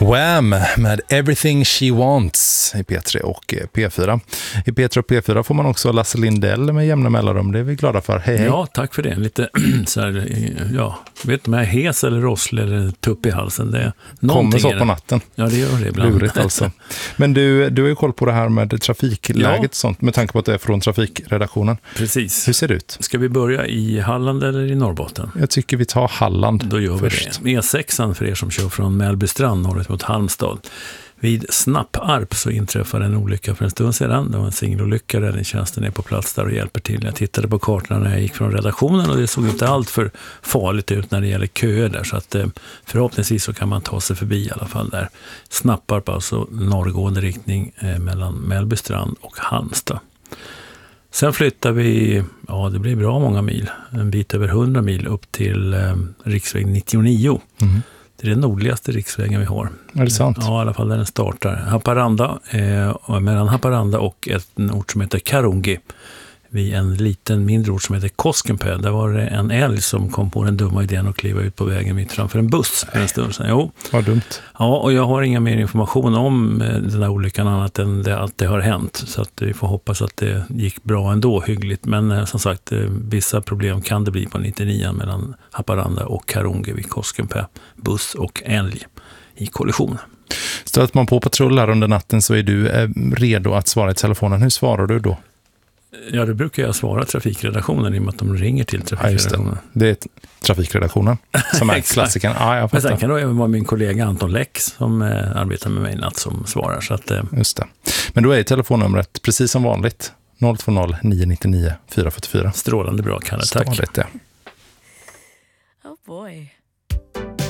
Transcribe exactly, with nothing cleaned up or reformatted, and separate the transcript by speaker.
Speaker 1: Wham! Med Everything She Wants i P tre och P fyra. I P tre och P fyra får man också Lasse Lindell med jämna mellanrum. Det är vi glada för. Hej, hej.
Speaker 2: Ja, tack för det. Lite så här, ja, vet inte om jag är hes eller rosslig eller tupp i halsen. Det är
Speaker 1: kommer så på natten.
Speaker 2: Ja, det gör det ibland.
Speaker 1: Lurigt alltså. Men du, du har ju koll på det här med trafikläget ja. och sånt, med tanke på att det är från trafikredaktionen.
Speaker 2: Precis.
Speaker 1: Hur ser det ut?
Speaker 2: Ska vi börja i Halland eller i Norrbotten?
Speaker 1: Jag tycker vi tar Halland.
Speaker 2: Då gör
Speaker 1: först.
Speaker 2: vi det. E sex för er som kör från Mellbystrand norrut mot Halmstad. Vid Snapparp så inträffade en olycka för en stund sedan. Det var en singelolycka. Räddningstjänsten är på plats där och hjälper till. Jag tittade på kartorna när jag gick från redaktionen och det såg inte allt för farligt ut när det gäller köer där. Så att förhoppningsvis så kan man ta sig förbi i alla fall där. Snapparp, alltså norrgående riktning eh, mellan Mellbystrand och Halmstad. Sen flyttar vi, ja det blir bra många mil, en bit över hundra mil upp till eh, riksväg nittionio. Mm. Det är den nordligaste riksvägen vi har.
Speaker 1: Är det sant?
Speaker 2: Ja, i alla fall där den startar. Haparanda, eh, mellan Haparanda och en ort som heter Karungi. Vid en liten mindre ort som heter Koskenpää. Där var det en älg som kom på den dumma idén att kliva ut på vägen mitt framför en buss för en stund sedan. Jo.
Speaker 1: Vad dumt.
Speaker 2: Ja, och jag har inga mer information om den här olyckan annat än det, att det har hänt. Så att vi får hoppas att det gick bra ändå, hyggligt. Men som sagt, vissa problem kan det bli på nittionio mellan Haparanda och Karungi vid Koskenpää. Buss och älg i kollision.
Speaker 1: Stöter man på patrull här under natten så är du eh, redo att svara i telefonen. Hur svarar du då?
Speaker 2: Ja, det brukar jag svara trafikredaktionen i och med att de ringer till trafikredaktionen.
Speaker 1: Ja, det. det är trafikredaktionen som är klassikern. Ja, jag
Speaker 2: men sen kan det även vara min kollega Anton Lex som eh, arbetar med mig i natt som svarar. Så att, eh.
Speaker 1: Just det. Men då är telefonnumret precis som vanligt noll två noll nio nio nio fyra fyra fyra.
Speaker 2: Strålande bra, Kalle. Tack.
Speaker 1: Strålande, ja.
Speaker 3: Oh boy.